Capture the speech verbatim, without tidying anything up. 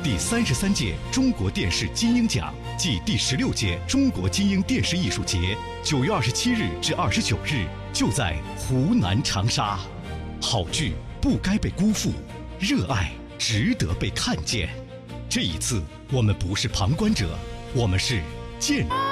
第三十三届中国电视金鹰奖暨第十六届中国金鹰电视艺术节，九月二十七日至二十九日，就在湖南长沙。好剧不该被辜负，热爱值得被看见。这一次，我们不是旁观者，我们是见。